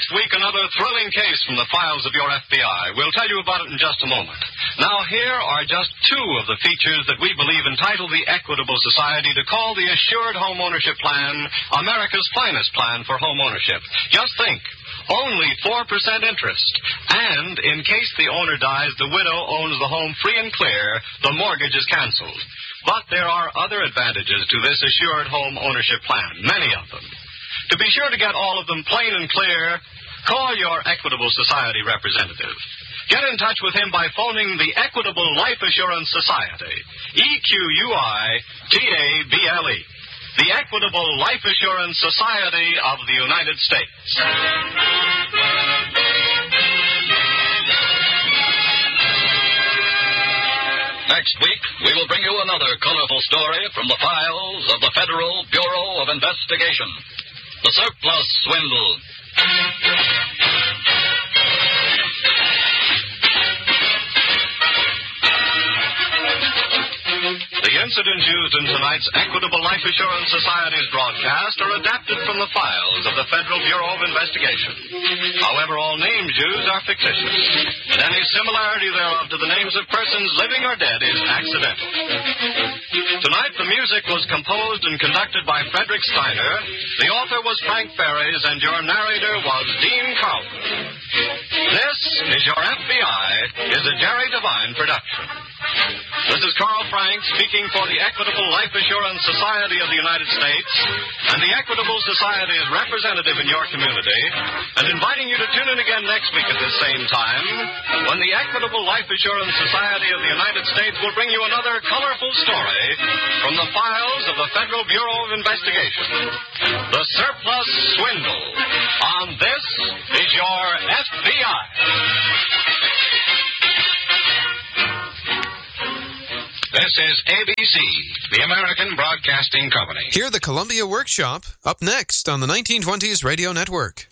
Next week, another thrilling case from the files of your FBI. We'll tell you about it in just a moment. Now, here are just two of the features that we believe entitle the Equitable Society to call the Assured Home Ownership Plan America's finest plan for home ownership. Just think, only 4% interest. And in case the owner dies, the widow owns the home free and clear. The mortgage is canceled. But there are other advantages to this Assured Home Ownership Plan, many of them. To be sure to get all of them plain and clear, call your Equitable Society representative. Get in touch with him by phoning the Equitable Life Assurance Society, EQUITABLE, the Equitable Life Assurance Society of the United States. Next week, we will bring you another colorful story from the files of the Federal Bureau of Investigation. The Surplus Swindle. The incidents used in tonight's Equitable Life Assurance Society's broadcast are adapted from the files of the Federal Bureau of Investigation. However, all names used are fictitious, and any similarity thereof to the names of persons living or dead is accidental. Tonight, the music was composed and conducted by Frederick Steiner. The author was Frank Ferries, and your narrator was Dean Carlton. This is Your FBI is a Jerry Devine production. This is Carl Frank speaking for the Equitable Life Assurance Society of the United States and the Equitable Society's representative in your community, and inviting you to tune in again next week at this same time when the Equitable Life Assurance Society of the United States will bring you another colorful story from the files of the Federal Bureau of Investigation. The Surplus Swindle. On This is Your FBI. This is ABC, the American Broadcasting Company. Hear the Columbia Workshop up next on the 1920s Radio Network.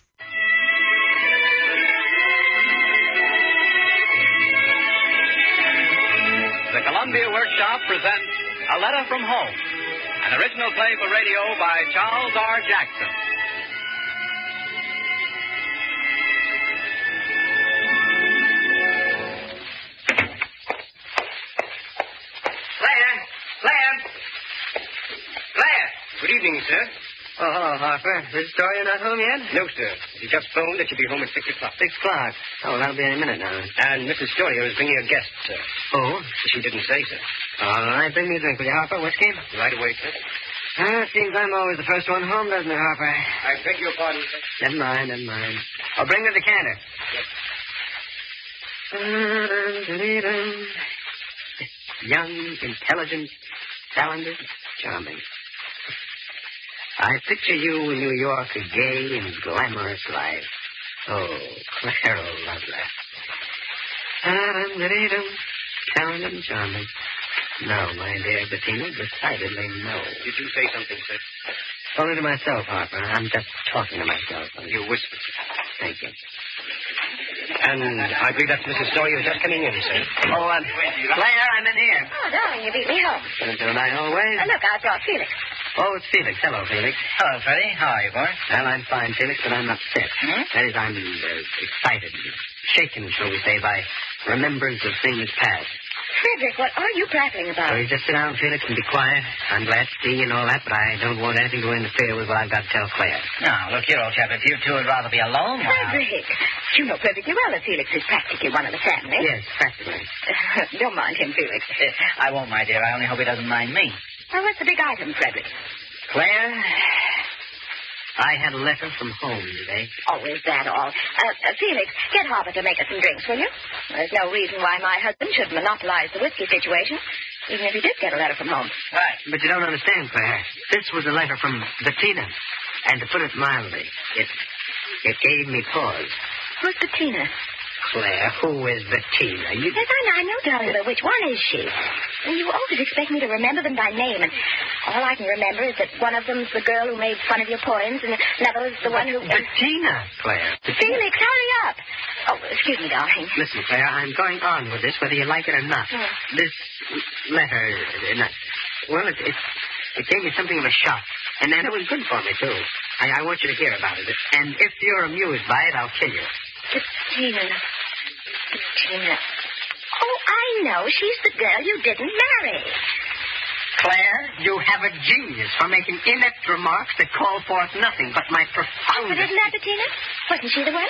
The Columbia Workshop presents A Letter from Home, an original play for radio by Charles R. Jackson. Good evening, sir. Oh, hello, Harper. Is Storia not home yet? No, sir. He just phoned that she'll be home at 6 o'clock. 6 o'clock. Oh, that'll be any minute now. And Mrs. Storia is bringing a guest, sir. Oh? She didn't say, sir. All right, bring me a drink, will you, Harper? Whiskey? Right away, sir. Seems I'm always the first one home, doesn't it, Harper? I beg your pardon, sir. Never mind. I'll bring the decanter. Yes. Young, intelligent, talented, charming. I picture you in New York, a gay and glamorous life. Oh, Clara Lovelace. Talented and charming. No, my dear Bettina, decidedly no. Did you say something, sir? Only to myself, Harper. I'm just talking to myself. You whispered. Thank you. And I believe that's Mrs. Storia who's just coming in, sir. Oh, Claire, I'm in here. Oh, darling, you beat me home. Don't I always? Look, I brought Felix. Oh, it's Felix. Hello, Felix. Hello, Freddie. How are you, boy? Well, I'm fine, Felix, but I'm upset. That is, I'm excited, shaken, shall we say, by remembrance of things past. Frederick, what are you prattling about? So you just sit down, Felix, and be quiet. I'm glad to see you and all that, but I don't want anything to interfere with what I've got to tell Claire. Now, look here, old chap, if you two would rather be alone, Frederick, you know perfectly well that Felix is practically one of the family. Yes, practically. Don't mind him, Felix. I won't, my dear. I only hope he doesn't mind me. Well, what's the big item, Frederick? Claire, I had a letter from home today. Oh, is that all? Felix, get Harper to make us some drinks, will you? There's no reason why my husband should monopolize the whiskey situation, even if he did get a letter from home. Right. But you don't understand, Claire. This was a letter from Bettina. And to put it mildly, it gave me pause. Who's Bettina? Claire, who is Bettina? Yes, I know, darling, but which one is she? And you always expect me to remember them by name, and all I can remember is that one of them's the girl who made fun of your poems, and another's the one who... Bettina, Claire. Felix, hurry up. Oh, excuse me, darling. Listen, Claire, I'm going on with this, whether you like it or not. This letter, well, it gave me something of a shock, and then it was good for me, too. I want you to hear about it. And if you're amused by it, I'll kill you. Bettina. Oh, I know. She's the girl you didn't marry. Claire, you have a genius for making inept remarks that call forth nothing but my But profoundest... isn't that Bettina? Wasn't she the one?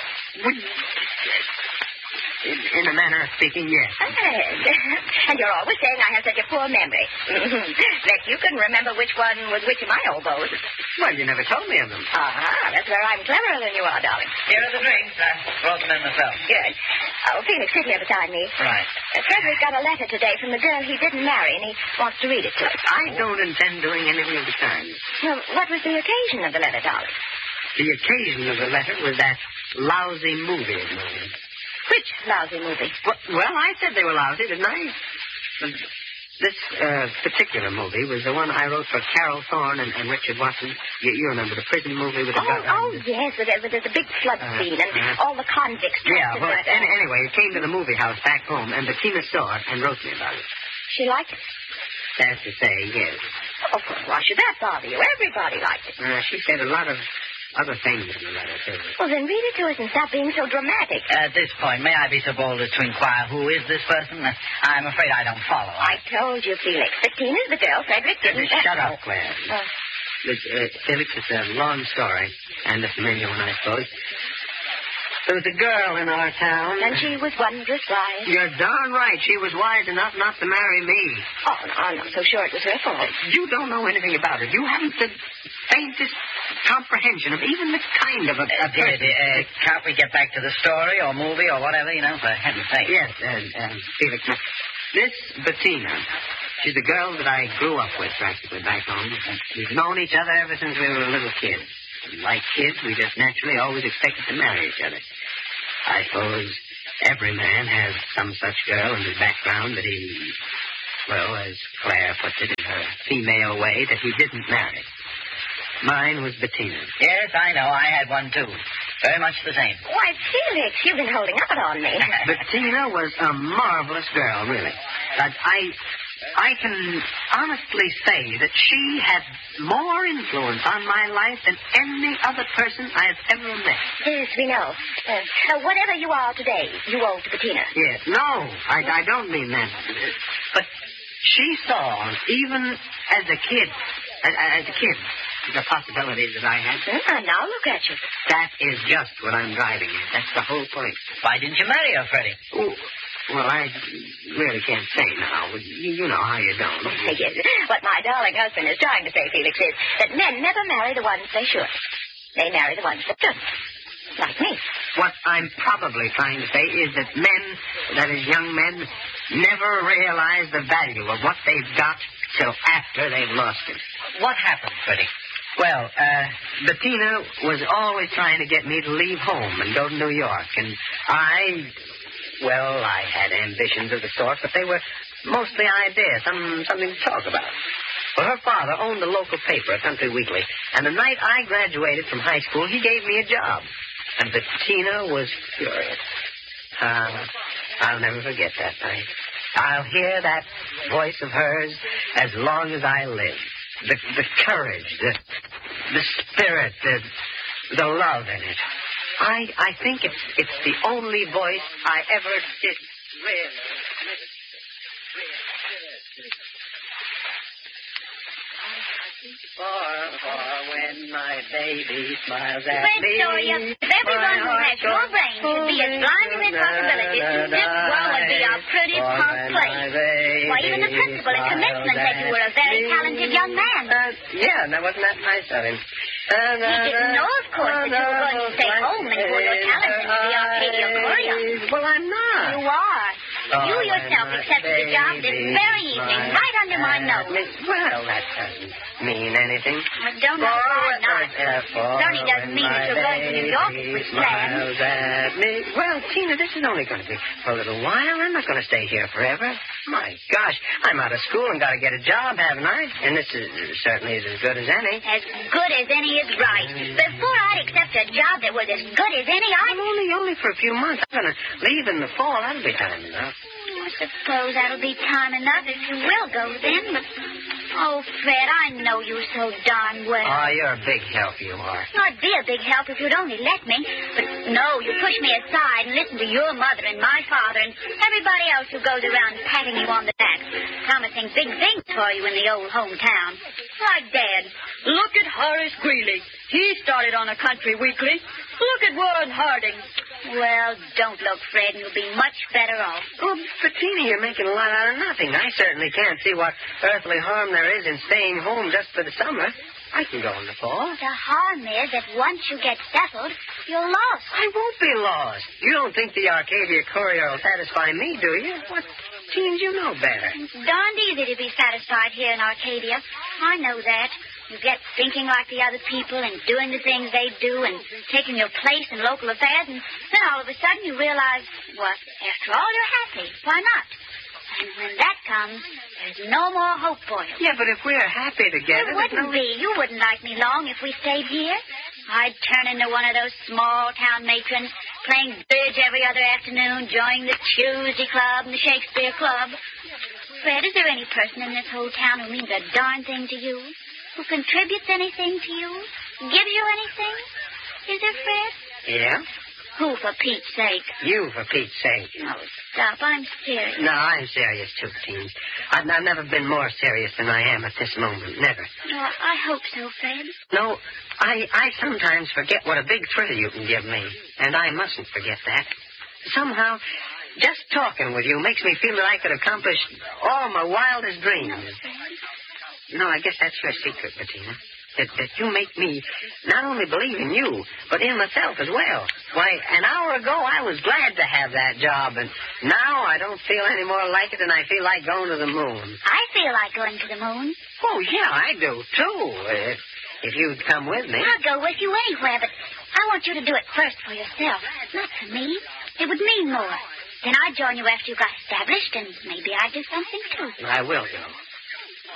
In a manner of speaking, yes. And you're always saying I have such a poor memory. That you can remember which one was which of my elbows. Well, you never told me of them. That's where I'm cleverer than you are, darling. Here are the drinks. I brought them in myself. Good. Oh, Felix, sit here beside me. Right. Frederick got a letter today from the girl he didn't marry, and he wants to read it to us. I don't intend doing anything of the kind. Well, what was the occasion of the letter, darling? The occasion of the letter was that lousy movie of mine. Which lousy movie? Well, I said they were lousy, didn't I? This particular movie was the one I wrote for Carol Thorne and Richard Watson. You remember the prison movie with the gun? Yes, there's a big flood scene and all the convicts. Yeah, well, anyway, it came to the movie house back home, and Bettina saw it and wrote me about it. She liked it? That's to say, yes. Oh, why should that bother you? Everybody liked it. She said a lot of other things in the letter, too. Well, then read it to us and stop being so dramatic. At this point, may I be so bold as to inquire who is this person? I'm afraid I don't follow. I told you, Felix. Bettina's the girl Frederick didn't... Shut up, Claire. Felix, it's a long story, and a familiar one, I suppose. There was a girl in our town. And she was wondrous wise. You're darn right. She was wise enough not to marry me. Oh, no, I'm not so sure it was her fault. You don't know anything about it. You haven't the faintest comprehension of even the kind of a person. Can't we get back to the story or movie or whatever, for heaven's sake? Yes, Felix. This Bettina, she's the girl that I grew up with practically back home. We've known each other ever since we were little kids. Like kids, we just naturally always expected to marry each other. I suppose every man has some such girl in his background that he, well, as Claire puts it in her female way, that he didn't marry. Mine was Bettina. Yes, I know. I had one, too. Very much the same. Why, Felix, you've been holding up on me. Bettina was a marvelous girl, really. But I can honestly say that she had more influence on my life than any other person I've ever met. Yes, we know. Whatever you are today, you owe to Bettina. Yes. No, I don't mean that. But she saw, even as a kid, the possibilities that I had. Now look at you. That is just what I'm driving at. That's the whole point. Why didn't you marry her, Freddie? Oh, well, I really can't say now. You know how you don't. Yes. What my darling husband is trying to say, Felix, is that men never marry the ones they should. They marry the ones that shouldn't. Like me. What I'm probably trying to say is that men, that is young men, never realize the value of what they've got till after they've lost it. What happened, Freddie? Well, Bettina was always trying to get me to leave home and go to New York. And I had ambitions of the sort, but they were mostly ideas, something to talk about. Well, her father owned a local paper, a country weekly, and the night I graduated from high school, he gave me a job. And Bettina was furious. I'll never forget that night. I'll hear that voice of hers as long as I live. The courage, the spirit, the love in it. I think it's the only voice I ever did really. For when my baby smiles at Fred me. Sawyer, if everyone who has your brain should be as blind to his possibilities, this world would be a pretty punk place. Why, even the principal at commencement said you were a very talented young man. Yeah, now wasn't that nice of him? He didn't know, of course, that you were going to stay home and pour your talent into the Arcadia Courier. Well, I'm not. You are. You yourself accepted the job this very evening, right under my nose. Well, that doesn't mean anything. I don't know why not. Certainly doesn't mean that you're going to New York with plans. Well, Tina, this is only going to be for a little while. I'm not going to stay here forever. My gosh, I'm out of school and got to get a job, haven't I? And this is certainly as good as any. As good as any is right. Before I'd accept a job that was as good as any, only for a few months. I'm going to leave in the fall. That'll be time enough. I suppose that'll be time enough if you will go then, but Oh, Fred, I know you so darn well. Oh, you're a big help, you are. I'd be a big help if you'd only let me. But no, you push me aside and listen to your mother and my father and everybody else who goes around patting you on the back, promising big things for you in the old hometown. Like Dad. Look at Horace Greeley. He started on a country weekly. Look at Warren Harding. Well, don't look, Fred, and you'll be much better off. Oh, Bettina, you're making a lot out of nothing. I certainly can't see what earthly harm there is in staying home just for the summer. I can go in the fall. The harm is that once you get settled, you're lost. I won't be lost. You don't think the Arcadia Courier will satisfy me, do you? What seems you know better? It's darned easy to be satisfied here in Arcadia. I know that. You get thinking like the other people and doing the things they do and taking your place in local affairs, and then all of a sudden you realize, well, after all, you're happy. Why not? And when that comes, there's no more hope for you. Yeah, but if we're happy together... It wouldn't be. You wouldn't like me long if we stayed here. I'd turn into one of those small-town matrons, playing bridge every other afternoon, joining the Tuesday Club and the Shakespeare Club. Fred, is there any person in this whole town who means a darn thing to you? Who contributes anything to you? Gives you anything? Is there, Fred? Yeah? Who, for Pete's sake? You, for Pete's sake. Oh, stop. I'm serious. No, I'm serious, too, Teens. I've never been more serious than I am at this moment. Never. Well, I hope so, Fred. No, I sometimes forget what a big thrill you can give me. And I mustn't forget that. Somehow, just talking with you makes me feel that I could accomplish all my wildest dreams. No, I guess that's your secret, Bettina. That you make me not only believe in you, but in myself as well. Why, an hour ago I was glad to have that job, and now I don't feel any more like it than I feel like going to the moon. I feel like going to the moon. Oh, yeah, I do, too. If you'd come with me. I'll go with you anywhere, but I want you to do it first for yourself, not for me. It would mean more. Then I'd join you after you got established, and maybe I'd do something, too. I will go.